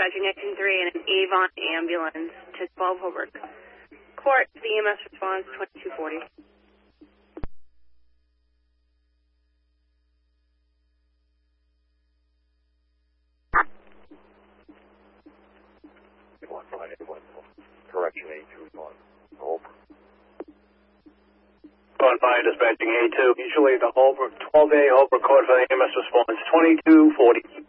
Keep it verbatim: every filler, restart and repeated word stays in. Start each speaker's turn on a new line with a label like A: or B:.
A: dispatching nineteen three and an Avon ambulance to twelve Holbrook Court. The E M S response twenty-two forty.
B: Correction, A two is on Holbrook.
C: Going by dispatching A two. Usually the Holbrook, twelve A Holbrook Court for the E M S response, twenty-two forty.